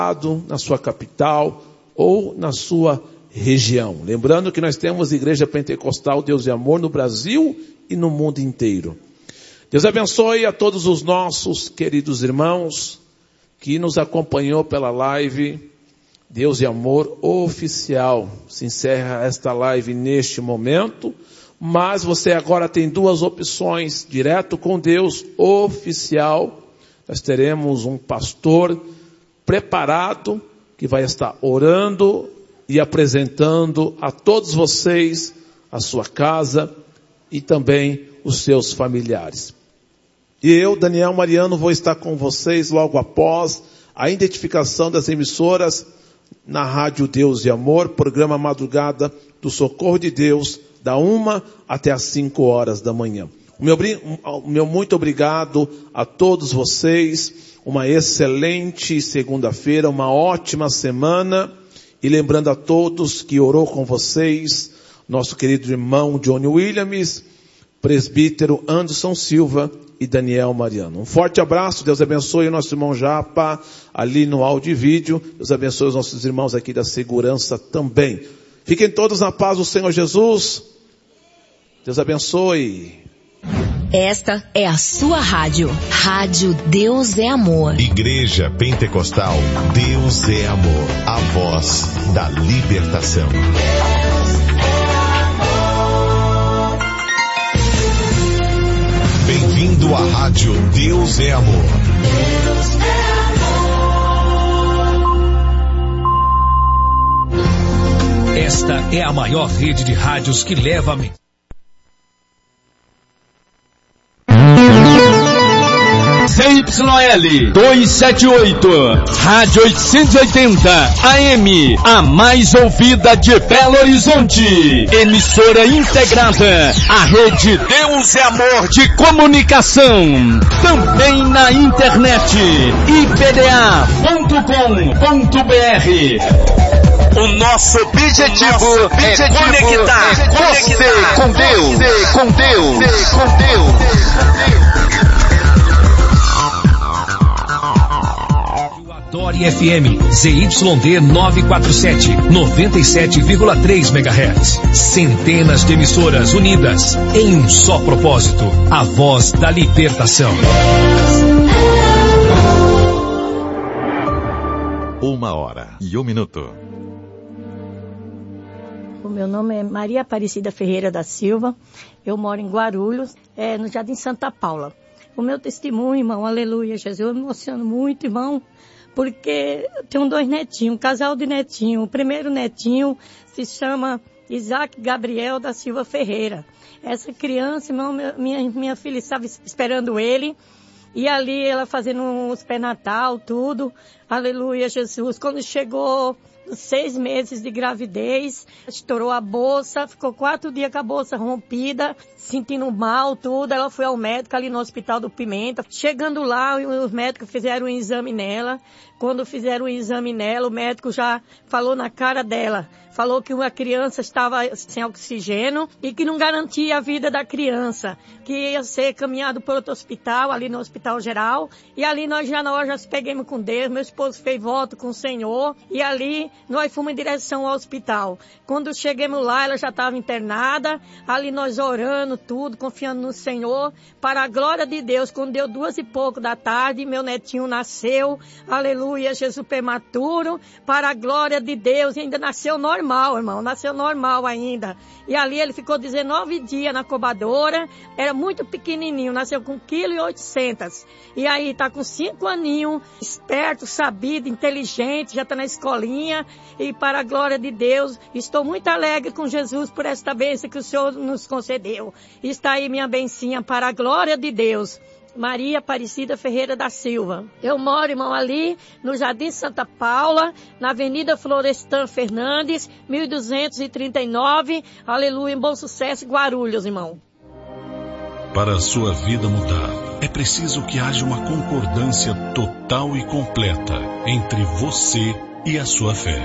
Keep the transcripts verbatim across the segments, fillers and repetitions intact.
na sua capital ou na sua região. Lembrando que nós temos Igreja Pentecostal Deus e Amor no Brasil e no mundo inteiro. Deus abençoe a todos os nossos queridos irmãos que nos acompanhou pela live Deus e Amor oficial. Se encerra esta live neste momento, mas você agora tem duas opções: direto com Deus oficial. Nós teremos um pastor preparado que vai estar orando e apresentando a todos vocês a sua casa e também os seus familiares. E eu, Daniel Mariano, vou estar com vocês logo após a identificação das emissoras na Rádio Deus e Amor, programa Madrugada do Socorro de Deus, da uma até as cinco horas da manhã. O meu, o meu muito obrigado a todos vocês, uma excelente segunda-feira, uma ótima semana, e lembrando a todos que orou com vocês, nosso querido irmão Johnny Williams, presbítero Anderson Silva e Daniel Mariano. Um forte abraço, Deus abençoe o nosso irmão Japa, ali no áudio e vídeo, Deus abençoe os nossos irmãos aqui da segurança também. Fiquem todos na paz do Senhor Jesus, Deus abençoe. Esta é a sua rádio, Rádio Deus é Amor. Igreja Pentecostal Deus é Amor, a voz da libertação. Bem-vindo à Rádio Deus é Amor. Deus é amor. Esta é a maior rede de rádios que leva a mensagem. Z Y L duzentos e setenta e oito, Rádio oitocentos e oitenta A M, a mais ouvida de Belo Horizonte. Emissora integrada à rede Deus é Amor de comunicação. Também na internet, i p d a ponto com ponto b r. O nosso objetivo, o nosso objetivo é conectar, é conectar você com Deus, você com Deus, você com Deus. Dori F M, Z Y D novecentos e quarenta e sete, noventa e sete vírgula três megahertz. Centenas de emissoras unidas em um só propósito, a voz da libertação. Uma hora e um minuto. O meu nome é Maria Aparecida Ferreira da Silva, eu moro em Guarulhos, é, no Jardim Santa Paula. O meu testemunho, irmão, aleluia, Jesus, eu me emociono muito, irmão, porque eu tenho dois netinhos, um casal de netinhos. O primeiro netinho se chama Isaac Gabriel da Silva Ferreira. Essa criança, irmão, minha, minha filha estava esperando ele, e ali ela fazendo uns pré-natal, tudo, aleluia, Jesus. Quando chegou seis meses de gravidez, estourou a bolsa, ficou quatro dias com a bolsa rompida, sentindo mal, tudo. Ela foi ao médico ali no Hospital do Pimenta. Chegando lá, os médicos fizeram um exame nela. Quando fizeram o exame nela, o médico já falou na cara dela, falou que uma criança estava sem oxigênio e que não garantia a vida da criança, que ia ser caminhado para outro hospital, ali no Hospital Geral. E ali nós já nós já se pegamos com Deus, meu esposo fez voto com o Senhor, e ali nós fomos em direção ao hospital. Quando chegamos lá, ela já estava internada, ali nós orando tudo, confiando no Senhor, para a glória de Deus. Quando deu duas e pouco da tarde, meu netinho nasceu, aleluia, Jesus prematuro, para a glória de Deus, e ainda nasceu normal, irmão, nasceu normal ainda. E ali ele ficou dezenove dias na incubadora, era muito pequenininho, nasceu com um vírgula oitocentos quilos. E aí tá com cinco aninhos, esperto, sabido, inteligente, já tá na escolinha, e para a glória de Deus, estou muito alegre com Jesus por esta bênção que o Senhor nos concedeu. Está aí minha bencinha para a glória de Deus. Maria Aparecida Ferreira da Silva. Eu moro, irmão, ali no Jardim Santa Paula, na Avenida Florestan Fernandes, mil duzentos e trinta e nove, aleluia, em Bom Sucesso, Guarulhos, irmão. Para a sua vida mudar, é preciso que haja uma concordância total e completa entre você e a sua fé.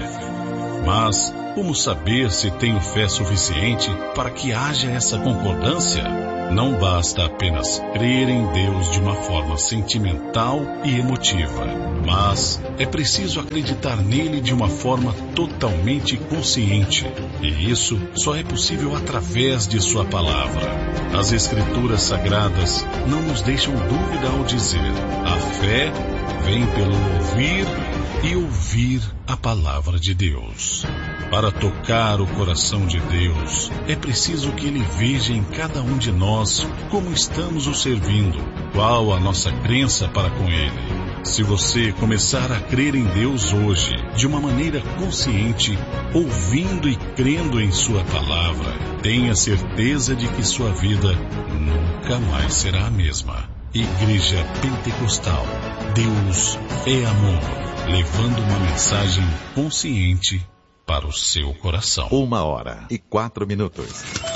Mas como saber se tenho fé suficiente para que haja essa concordância? Não basta apenas crer em Deus de uma forma sentimental e emotiva, mas é preciso acreditar nele de uma forma totalmente consciente. E isso só é possível através de sua palavra. As Escrituras Sagradas não nos deixam dúvida ao dizer: a fé vem pelo ouvir e ouvir a palavra de Deus. Para tocar o coração de Deus, é preciso que Ele veja em cada um de nós como estamos o servindo, qual a nossa crença para com Ele. Se você começar a crer em Deus hoje, de uma maneira consciente, ouvindo e crendo em Sua palavra, tenha certeza de que sua vida nunca mais será a mesma. Igreja Pentecostal, Deus é amor. Levando uma mensagem consciente para o seu coração. Uma hora e quatro minutos.